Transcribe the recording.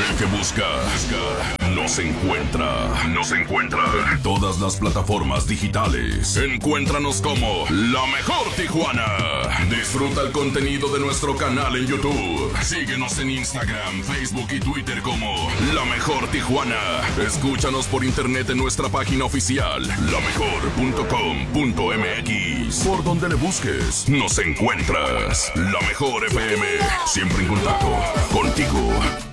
El que busca, nos encuentra. En todas las plataformas digitales. Encuéntranos como La Mejor Tijuana. Disfruta el contenido de nuestro canal en YouTube. Síguenos en Instagram, Facebook y Twitter como La Mejor Tijuana. Escúchanos por internet en nuestra página oficial, lamejor.com.mx. Por donde le busques, nos encuentras. La Mejor FM, siempre en contacto contigo.